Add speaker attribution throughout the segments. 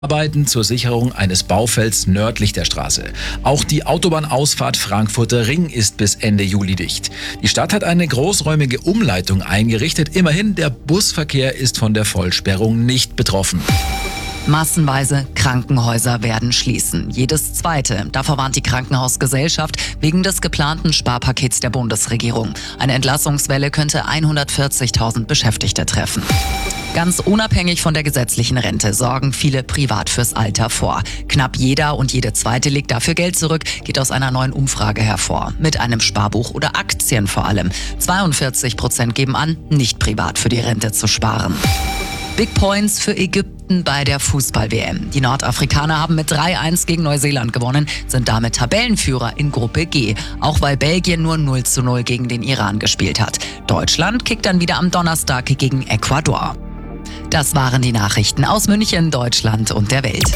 Speaker 1: Arbeiten zur Sicherung eines Baufelds nördlich der Straße. Auch die Autobahnausfahrt Frankfurter Ring ist bis Ende Juli dicht. Die Stadt hat eine großräumige Umleitung eingerichtet. Immerhin, der Busverkehr ist von der Vollsperrung nicht betroffen.
Speaker 2: Massenweise Krankenhäuser werden schließen. Jedes zweite. Davor warnt die Krankenhausgesellschaft wegen des geplanten Sparpakets der Bundesregierung. Eine Entlassungswelle könnte 140.000 Beschäftigte treffen. Ganz unabhängig von der gesetzlichen Rente sorgen viele privat fürs Alter vor. Knapp jeder und jede zweite legt dafür Geld zurück, geht aus einer neuen Umfrage hervor. Mit einem Sparbuch oder Aktien vor allem. 42% geben an, nicht privat für die Rente zu sparen. Big Points für Ägypten bei der Fußball-WM. Die Nordafrikaner haben mit 3-1 gegen Neuseeland gewonnen, sind damit Tabellenführer in Gruppe G. Auch weil Belgien nur 0:0 gegen den Iran gespielt hat. Deutschland kickt dann wieder am Donnerstag gegen Ecuador. Das waren die Nachrichten aus München, Deutschland und der Welt.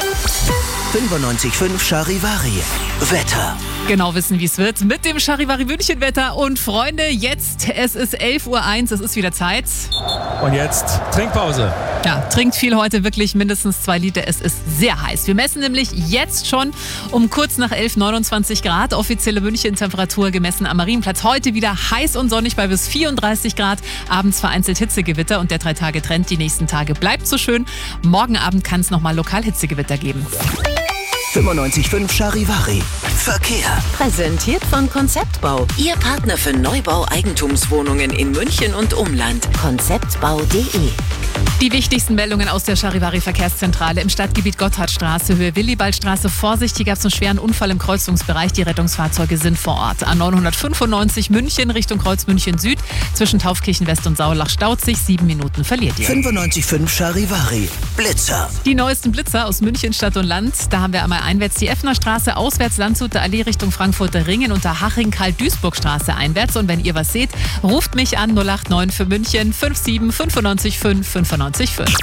Speaker 3: 95.5 Charivari. Wetter.
Speaker 4: Genau wissen, wie es wird mit dem Charivari München Wetter. Und Freunde, es ist 11:01 Uhr, es ist wieder Zeit.
Speaker 5: Und jetzt Trinkpause.
Speaker 4: Ja, trinkt viel heute, wirklich mindestens 2 Liter. Es ist sehr heiß. Wir messen nämlich jetzt schon um kurz nach 11 29 Grad. Offizielle München-Temperatur gemessen am Marienplatz. Heute wieder heiß und sonnig bei bis 34 Grad. Abends vereinzelt Hitzegewitter und der 3-Tage-Trend die nächsten Tage bleibt so schön. Morgen Abend kann es nochmal lokal Hitzegewitter geben.
Speaker 3: 95.5 Charivari. Verkehr.
Speaker 6: Präsentiert von Konzeptbau. Ihr Partner für Neubau Eigentumswohnungen in München und Umland. Konzeptbau.de.
Speaker 4: Die wichtigsten Meldungen aus der Charivari Verkehrszentrale im Stadtgebiet Gotthardstraße, Höhe Willibaldstraße. Vorsicht, hier gab es einen schweren Unfall im Kreuzungsbereich. Die Rettungsfahrzeuge sind vor Ort. A995 München Richtung Kreuz München Süd. Zwischen Taufkirchen West und Saulach staut sich. 7 Minuten verliert ihr.
Speaker 3: 95.5 Charivari. Blitzer.
Speaker 4: Die neuesten Blitzer aus München Stadt und Land. Da haben wir einmal einwärts die Effner Straße, auswärts Landshuther Allee Richtung Frankfurter Ringen, Unterhaching, Karl-Duisburg-Straße einwärts. Und wenn ihr was seht, ruft mich an 089 für München 57 95 5 95 5.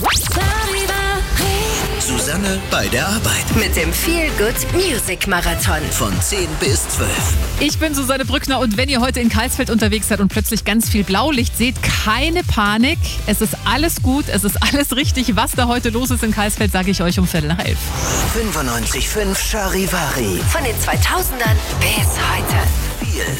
Speaker 3: Susanne bei der Arbeit.
Speaker 6: Mit dem Feel Good Music Marathon.
Speaker 3: Von 10 bis 12.
Speaker 4: Ich bin Susanne Brückner und wenn ihr heute in Karlsfeld unterwegs seid und plötzlich ganz viel Blaulicht seht, keine Panik. Es ist alles gut, es ist alles richtig. Was da heute los ist in Karlsfeld, sage ich euch um 11:15.
Speaker 3: 95.5 Charivari.
Speaker 6: Von den 2000ern bis heute.
Speaker 3: Viel